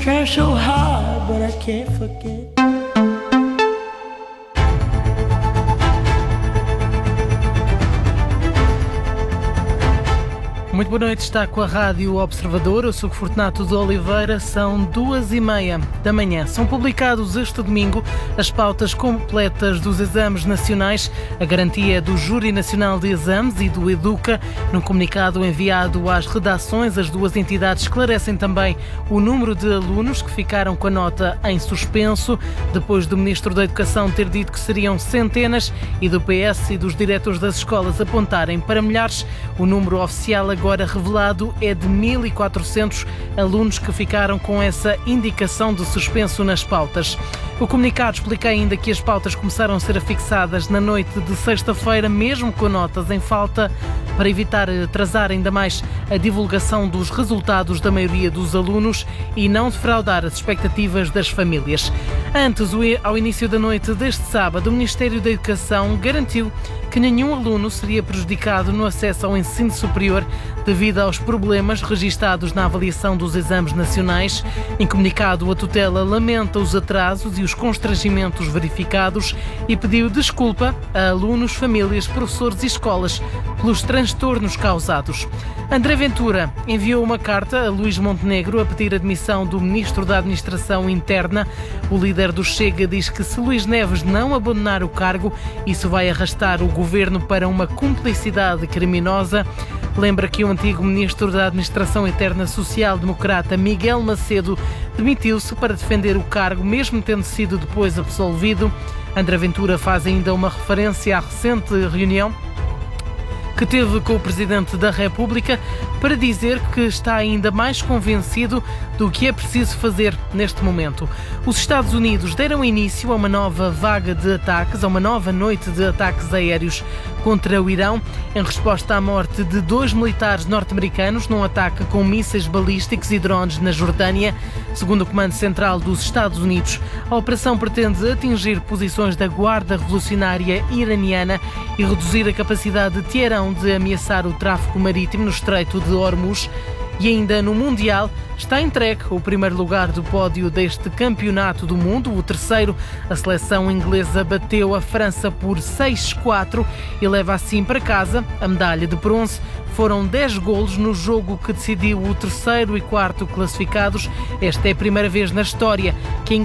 Try so hard, but I can't forget. Muito boa noite, está com a Rádio Observador. Eu sou o Fortunato de Oliveira. São 2h30 da manhã. São publicados este domingo as pautas completas dos exames nacionais, a garantia do Júri Nacional de Exames e do Educa. Num comunicado enviado às redações, as duas entidades esclarecem também o número de alunos que ficaram com a nota em suspenso, depois do Ministro da Educação ter dito que seriam centenas e do PS e dos diretores das escolas apontarem para milhares. O número oficial agora revelado é de 1.400 alunos que ficaram com essa indicação de suspenso nas pautas. O comunicado explica ainda que as pautas começaram a ser afixadas na noite de sexta-feira, mesmo com notas em falta, para evitar atrasar ainda mais a divulgação dos resultados da maioria dos alunos e não defraudar as expectativas das famílias. Antes, ao início da noite deste sábado, o Ministério da Educação garantiu que nenhum aluno seria prejudicado no acesso ao ensino superior devido aos problemas registados na avaliação dos exames nacionais. Em comunicado, a tutela lamenta os atrasos e os constrangimentos verificados e pediu desculpa a alunos, famílias, professores e escolas pelos transtornos causados. André Ventura enviou uma carta a Luís Montenegro a pedir a admissão do Ministro da Administração Interna. O líder do Chega diz que se Luís Neves não abandonar o cargo, isso vai arrastar o governo para uma cumplicidade criminosa. Lembra que o antigo Ministro da Administração Interna social-democrata Miguel Macedo demitiu-se para defender o cargo, mesmo tendo sido depois absolvido. André Ventura faz ainda uma referência à recente reunião que teve com o Presidente da República para dizer que está ainda mais convencido do que é preciso fazer neste momento. Os Estados Unidos deram início a uma nova vaga de ataques, a uma nova noite de ataques aéreos contra o Irão, em resposta à morte de 2 militares norte-americanos num ataque com mísseis balísticos e drones na Jordânia. Segundo o Comando Central dos Estados Unidos, a operação pretende atingir posições da Guarda Revolucionária Iraniana e reduzir a capacidade de Teherão de ameaçar o tráfego marítimo no Estreito de Hormuz. E ainda no Mundial está entregue o primeiro lugar do pódio deste campeonato do mundo, o terceiro. A seleção inglesa bateu a França por 6-4 e leva assim para casa a medalha de bronze. Foram 10 golos no jogo que decidiu o terceiro e quarto classificados. Esta é a primeira vez na história que a